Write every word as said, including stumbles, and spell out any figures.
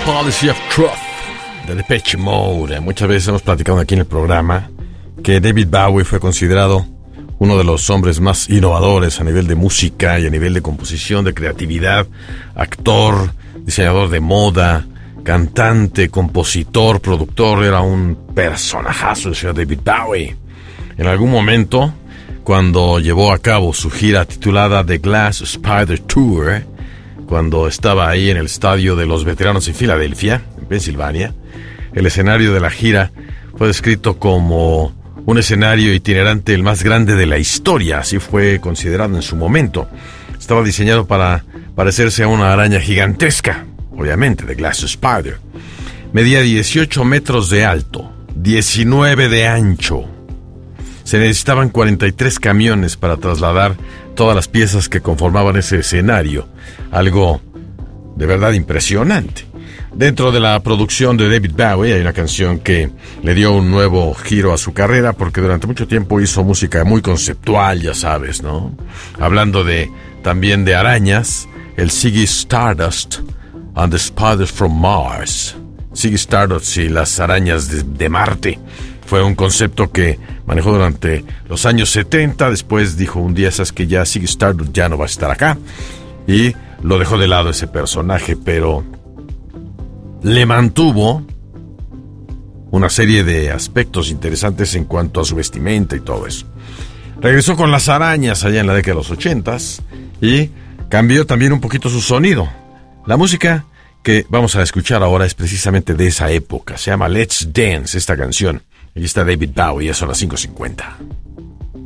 Policy of Truth de Depeche Mode. Muchas veces hemos platicado aquí en el programa que David Bowie fue considerado uno de los hombres más innovadores a nivel de música y a nivel de composición, de creatividad, actor, diseñador de moda, cantante, compositor, productor. Era un personajazo el señor David Bowie. En algún momento, cuando llevó a cabo su gira titulada The Glass Spider Tour, cuando estaba ahí en el estadio de los veteranos en Filadelfia, en Pensilvania, el escenario de la gira fue descrito como un escenario itinerante el más grande de la historia. Así fue considerado en su momento. Estaba diseñado para parecerse a una araña gigantesca, obviamente, The Glass Spider. Medía dieciocho metros de alto, diecinueve de ancho. Se necesitaban cuarenta y tres camiones para trasladar todas las piezas que conformaban ese escenario. Algo de verdad impresionante. Dentro de la producción de David Bowie hay una canción que le dio un nuevo giro a su carrera, porque durante mucho tiempo hizo música muy conceptual, ya sabes, ¿no? Hablando de también de arañas, el Ziggy Stardust and the Spiders from Mars. Ziggy Stardust y las arañas de, de Marte. Fue un concepto que manejó durante los años setenta. Después dijo un día, esas que ya Ziggy Stardust ya no va a estar acá, y lo dejó de lado ese personaje, pero le mantuvo una serie de aspectos interesantes en cuanto a su vestimenta y todo eso. Regresó con las arañas allá en la década de los ochentas y cambió también un poquito su sonido. La música que vamos a escuchar ahora es precisamente de esa época. Se llama Let's Dance esta canción. Aquí está David Bowie, ya son las cinco cincuenta.